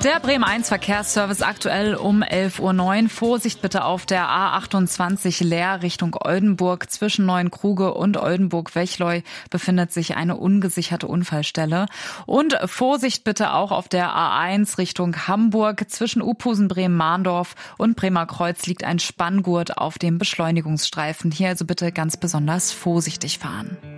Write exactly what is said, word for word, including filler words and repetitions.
Der Bremen eins Verkehrsservice aktuell um elf Uhr neun. Vorsicht bitte auf der A achtundzwanzig Leer Richtung Oldenburg. Zwischen Neuenkruge und Oldenburg-Wechleu befindet sich eine ungesicherte Unfallstelle. Und Vorsicht bitte auch auf der A eins Richtung Hamburg. Zwischen Uphusen, Bremen-Mahndorf und Bremer Kreuz liegt ein Spanngurt auf dem Beschleunigungsstreifen. Hier also bitte ganz besonders vorsichtig fahren.